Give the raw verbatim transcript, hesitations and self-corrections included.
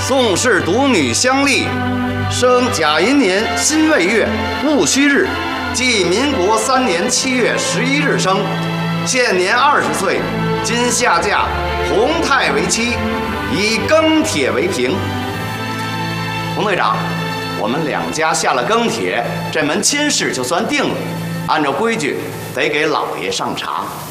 宋氏独女香丽，生甲寅年辛未月戊戌日，即民国三年七月十一日生，现年二十岁，今下嫁洪泰为妻，以庚帖为凭。洪队长，我们两家下了庚帖，这门亲事就算定了。按照规矩，得给老爷上茶。